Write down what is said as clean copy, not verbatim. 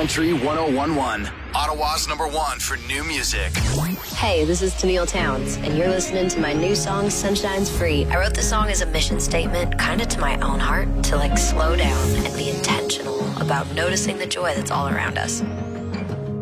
Country 1011, Ottawa's #1 for new music. Hey, this is Tennille Towns, and you're listening to my new song, Sunshine's Free. I wrote this song as a mission statement, kind of to my own heart, to slow down and be intentional about noticing the joy that's all around us.